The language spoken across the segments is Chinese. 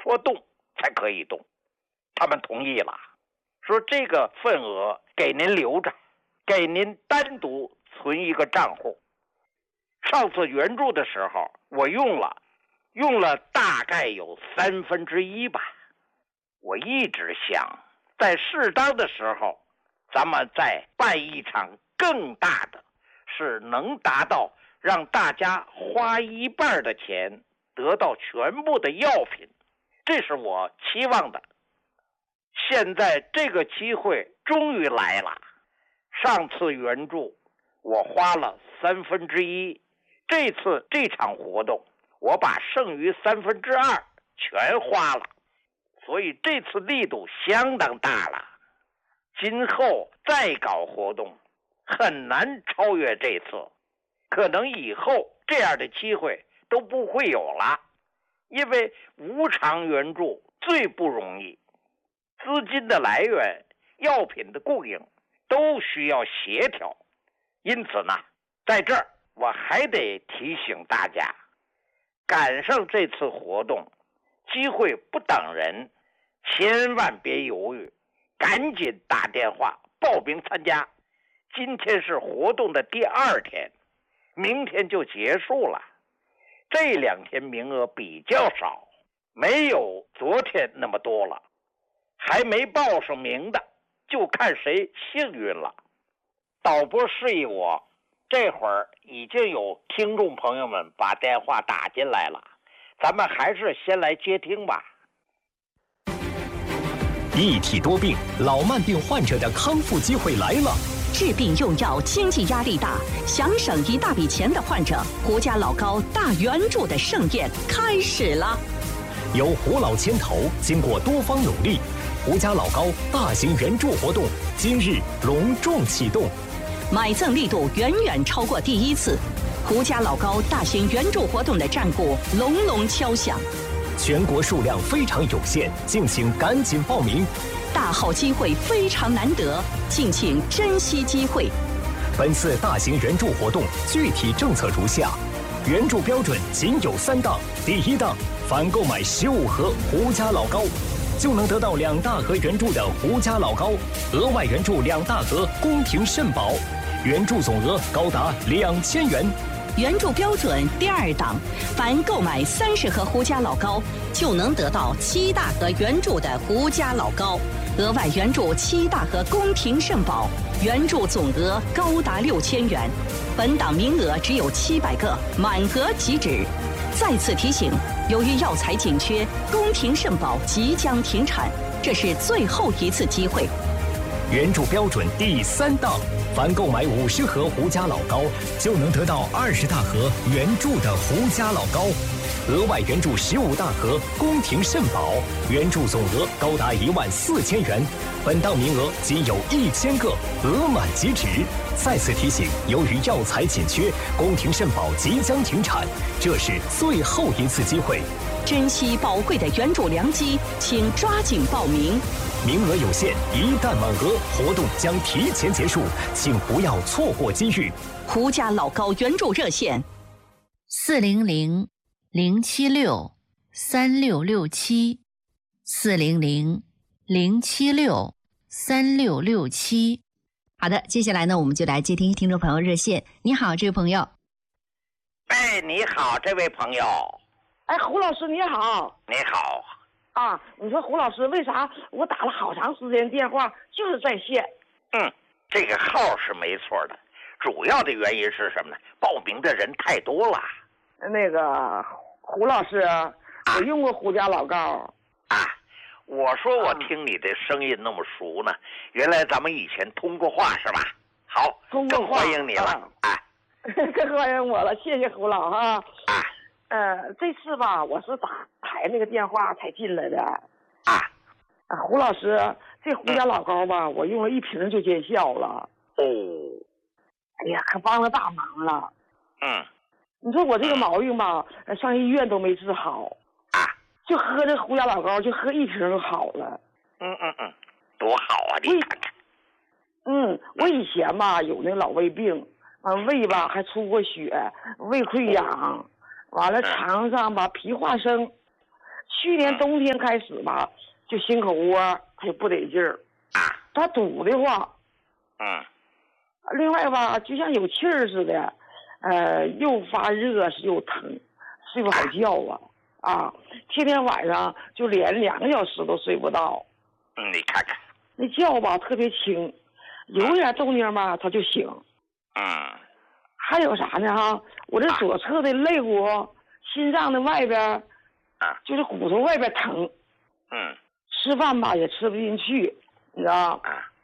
说动才可以动。他们同意了，说这个份额给您留着，给您单独存一个账户。上次援助的时候我用了大概有1/3吧。我一直想在适当的时候咱们再办一场更大的，是能达到让大家花一半的钱得到全部的药品，这是我期望的。现在这个机会终于来了，上次援助我花了1/3，这次这场活动我把剩余2/3全花了，所以这次力度相当大了。今后再搞活动很难超越这次，可能以后这样的机会都不会有了，因为无偿援助最不容易，资金的来源、药品的供应都需要协调。因此呢，在这儿我还得提醒大家，赶上这次活动，机会不等人，千万别犹豫，赶紧打电话报名参加。今天是活动的第2天，明天就结束了。这2天名额比较少，没有昨天那么多了。还没报上名的，就看谁幸运了。导播示意我，这会儿已经有听众朋友们把电话打进来了，咱们还是先来接听吧。 一体多病，老慢病患者的康复机会来了。 治病用药经济压力大，想省一大笔钱的患者，胡家老高大援助的盛宴开始了。 由胡老牵头，经过多方努力，胡家老高大型援助活动今日隆重启动， 买赠力度远远超过第一次，胡家老高大型援助活动的战鼓隆隆敲响。 全国数量非常有限，敬请赶紧报名。 大好机会非常难得，敬请珍惜机会。 本次大型援助活动具体政策如下：援助标准仅有3档。第1档，凡购买15盒胡家老高，就能得到2大盒援助的胡家老高，额外援助2大盒宫廷肾宝，援助总额高达2000元。 援助标准第2档，凡购买30盒胡家老高，就能得到7大盒援助的胡家老高，额外援助7大盒宫廷肾宝，援助总额高达6000元。本档名额只有700个，满额即止。再次提醒，由于药材紧缺，宫廷肾宝即将停产，这是最后一次机会。 援助标准第3档，凡购买50盒胡家老高，就能得到20大盒援助的胡家老高，额外援助15大盒宫廷肾宝，援助总额高达14000元。本档名额仅有1000个，额满即止。再次提醒，由于药材紧缺，宫廷肾宝即将停产，这是最后一次机会。 珍惜宝贵的援助良机，请抓紧报名。 名额有限，一旦满额，活动将提前结束，请不要错过机遇。 胡家老高援助热线 400-076-3667，400-076-3667。好的，接下来呢，我们就来接听听众朋友热线。你好，这位朋友。 哎，你好，这位朋友。 哎，胡老师你好。 你好。 啊，你说胡老师，为啥我打了好长时间电话就是在线？ 这个号是没错的，主要的原因是什么呢？报名的人太多了。 那个胡老师，我用过胡家老高。 我说我听你的声音那么熟呢，原来咱们以前通过话是吧？好，更欢迎你了。 更欢迎我了，谢谢胡老哈。这次吧，我是打台那个电话才进来的。胡老师，这胡家老高吧，我用了1瓶就见效了。哎呀，可帮了大忙了。你说我这个毛病吧，上医院都没治好。就喝这胡家老高，就喝1瓶就好了。 多好啊！你看看。 我以前吧有那老胃病，胃吧还出过血，胃溃疡，完了肠上吧皮化生， 去年冬天开始吧，就心口窝它就不得劲儿啊， 它堵得慌。另外吧，就像有气儿似的，又发热又疼，睡不好觉啊，天天晚上就连2个小时都睡不到。 你看看， 那觉吧特别轻，有点动静吧他就醒。还有啥呢哈？我这左侧的肋骨、心脏的外边，就是骨头外边疼。吃饭吧也吃不进去，你知道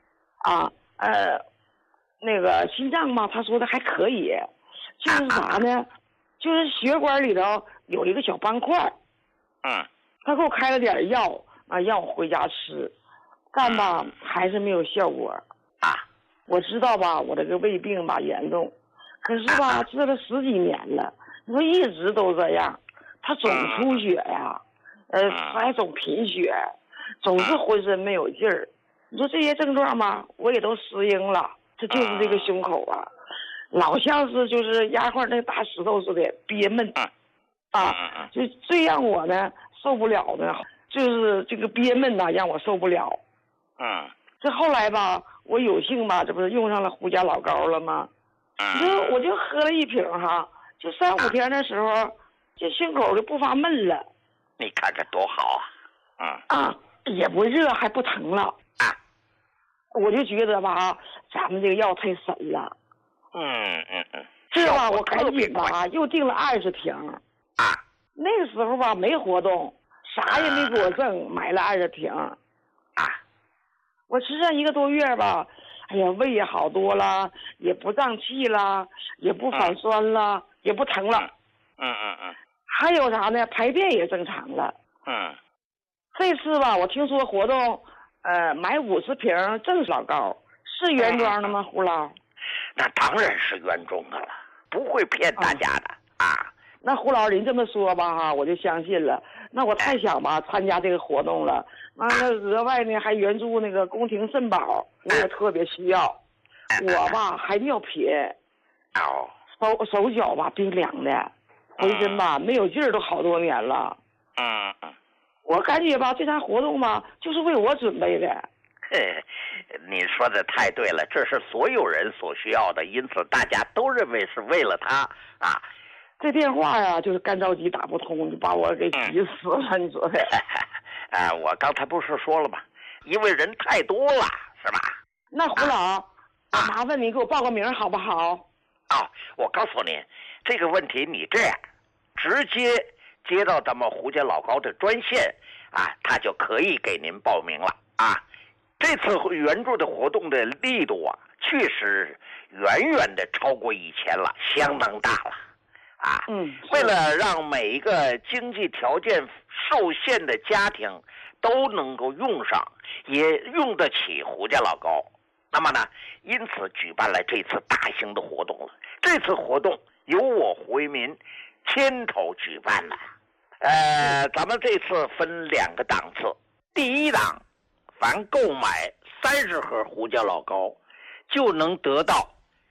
那个心脏吧，他说的还可以，就是啥呢？就是血管里头有一个小斑块。他给我开了点药让我回家吃，但吧还是没有效果。我知道吧，我这个胃病吧严重，可是吧治了10几年了，你说一直都这样，他总出血呀，还总贫血，总是浑身没有劲儿。你说这些症状吧，我也都适应了。这就是这个胸口老像是就是压块那大石头似的憋闷就最让我呢受不了的，就是这个憋闷让我受不了。这后来吧，我有幸吧，这不是用上了胡家老膏了吗？我就喝了1瓶就3、5天的时候，这胸口就不发闷了。 你看看多好也不热还不疼了。我就觉得吧，咱们这个药太神了。这吧，我赶紧吧又订了20瓶。那个时候吧没活动，啥也没给我挣，买了20瓶。我吃上1个多月吧，哎呀，胃也好多了，也不胀气了，也不反酸了，也不疼了。还有啥呢？排便也正常了。这次吧，我听说活动，买50瓶正老膏，是原装的吗？胡老？ 那当然是原装的了，不会骗大家的那胡老您这么说吧我就相信了。那我太想吧参加这个活动了，那额外呢还援助那个宫廷肾宝，我也特别需要。我吧还尿频，手脚吧冰凉的，浑身吧没有劲儿，都好多年了。我感觉吧这场活动吧就是为我准备的。 你说的太对了，这是所有人所需要的，因此大家都认为是为了他这电话就是干着急打不通，就把我给急死了，你说的。 我刚才不是说了吗？因为人太多了，是吧？ 那胡老，麻烦你给我报个名好不好？ 我告诉你，这个问题你这样，直接接到咱们胡家老高的专线他就可以给您报名了这次援助的活动的力度确实远远的超过以前了，相当大了为了让每一个经济条件受限的家庭都能够用上，也用得起胡家老高，那么呢，因此举办了这次大型的活动了。这次活动由我胡为民牵头举办了。咱们这次分2个档次，第1档，凡购买30盒胡家老高，就能得到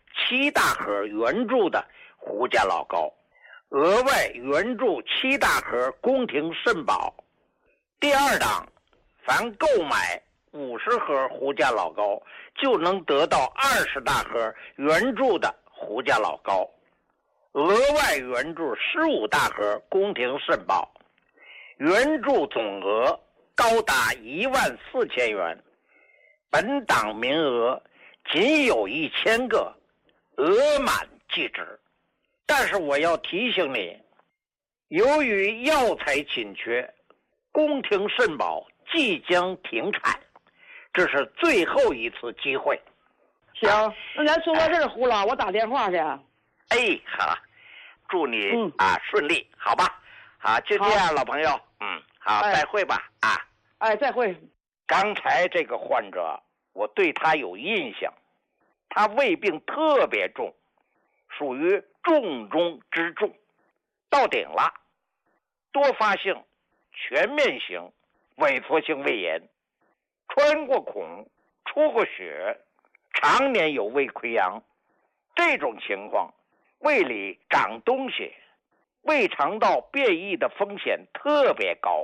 7大盒援助的胡家老高，额外援助7大盒宫廷肾宝。第2档，凡购买50盒胡家老高，就能得到20大盒援助的胡家老高，额外援助15大盒宫廷肾宝，援助总额高达14000元。本档名额仅有1000个，额满即止。但是我要提醒你，由于药材紧缺，宫廷肾宝即将停产，这是最后一次机会。 行，那咱说到这儿，胡老，我打电话去。 好，祝你顺利，好吧？好，就这样，老朋友。好，再会吧。 再会。 刚才这个患者，我对他有印象，他胃病特别重，属于重中之重，到顶了，多发性全面性萎缩性胃炎，穿过孔，出过血，常年有胃溃疡。这种情况，胃里长东西，胃肠道变异的风险特别高。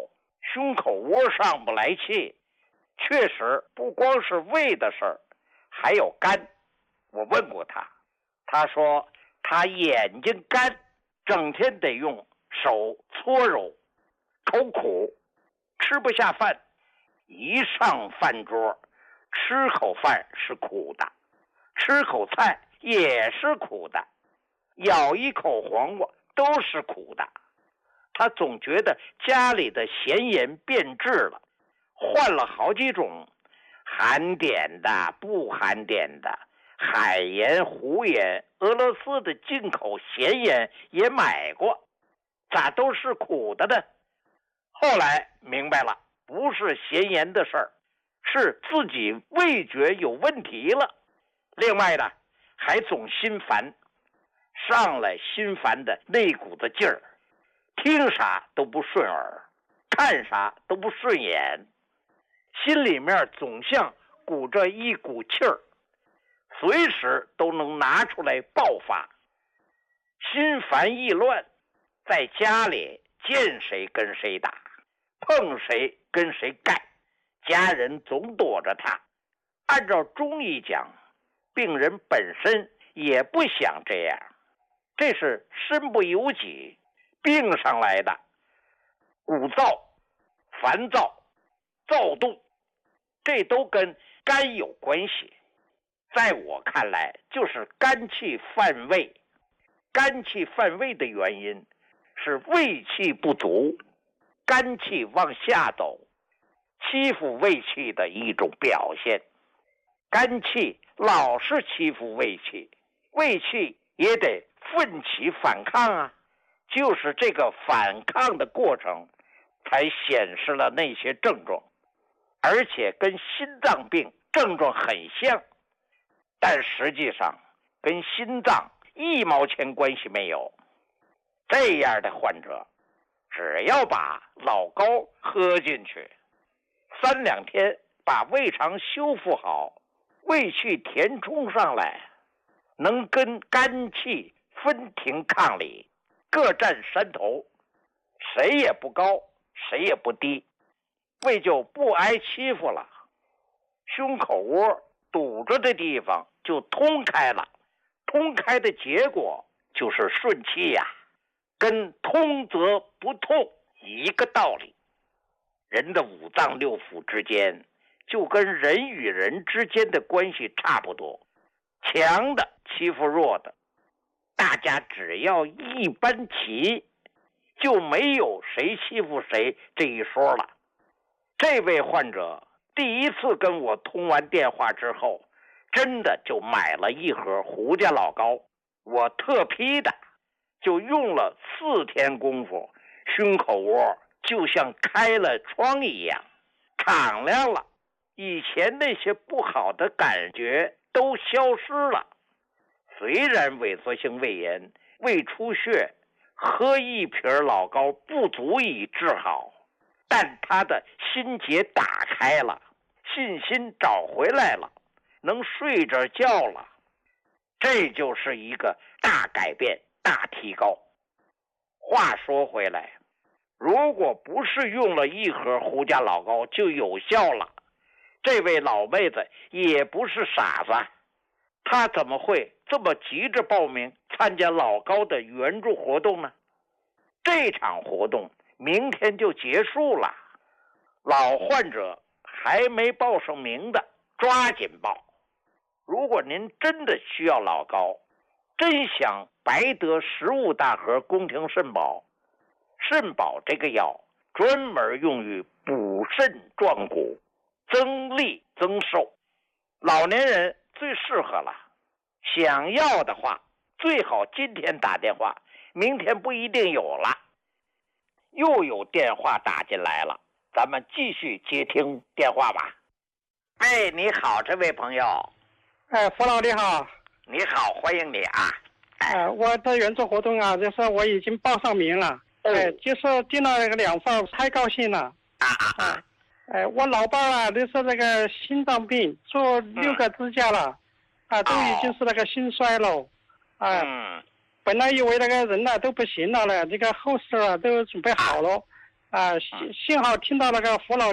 胸口窝上不来气，确实不光是胃的事儿，还有肝。我问过他，他说他眼睛干，整天得用手搓揉，口苦，吃不下饭，一上饭桌，吃口饭是苦的，吃口菜也是苦的，咬一口黄瓜都是苦的。他总觉得家里的咸盐变质了，换了好几种，含碘的、不含碘的，海盐、湖盐，俄罗斯的进口咸盐也买过，咋都是苦的呢？后来明白了，不是咸盐的事儿，是自己味觉有问题了。另外呢，还总心烦，上来心烦的那股子劲儿，听啥都不顺耳，看啥都不顺眼，心里面总像鼓着一股气儿，随时都能拿出来爆发。心烦意乱，在家里见谁跟谁打，碰谁跟谁干，家人总躲着他。按照中医讲，病人本身也不想这样，这是身不由己病上来的。鼓噪、烦躁、躁动，这都跟肝有关系。在我看来，就是肝气犯胃。肝气犯胃的原因是胃气不足，肝气往下走，欺负胃气的一种表现。肝气老是欺负胃气，胃气也得奋起反抗啊。就是这个反抗的过程，才显示了那些症状，而且跟心脏病症状很像，但实际上跟心脏1毛钱关系没有。这样的患者，只要把老高喝进去，3、2天把胃肠修复好，胃气填充上来，能跟肝气分庭抗礼，各占山头，谁也不高，谁也不低，胃就不挨欺负了。胸口窝堵着的地方就通开了，通开的结果就是顺气呀，跟通则不痛一个道理。人的5脏6腑之间，就跟人与人之间的关系差不多，强的欺负弱的，大家只要一般齐，就没有谁欺负谁这一说了。这位患者第一次跟我通完电话之后，真的就买了1盒胡家老膏，我特批的，就用了4天功夫，胸口窝就像开了窗一样，敞亮了，以前那些不好的感觉都消失了。虽然萎缩性胃炎、胃出血，喝1瓶老膏不足以治好，但他的心结打开了，信心找回来了，能睡着觉了，这就是一个大改变、大提高。话说回来，如果不是用了1盒胡家老膏就有效了，这位老妹子也不是傻子，她怎么会这么急着报名参加老高的援助活动呢？这场活动明天就结束了，老患者还没报上名的抓紧报。如果您真的需要老高，真想白得15大盒宫廷肾宝，肾宝这个药专门用于补肾壮骨、增力增寿，老年人最适合了。想要的话，最好今天打电话，明天不一定有了。又有电话打进来了，咱们继续接听电话吧。哎，你好，这位朋友。 胡老你好。 你好，欢迎你啊。 我的援助活动啊，就是我已经报上名了。就是订了那个2份，太高兴了。我老伴啊，就是那个心脏病，做6个支架了，都已经是那个心衰了。本来以为那个人都不行了呢，这个后事都准备好了， 幸好听到那个胡老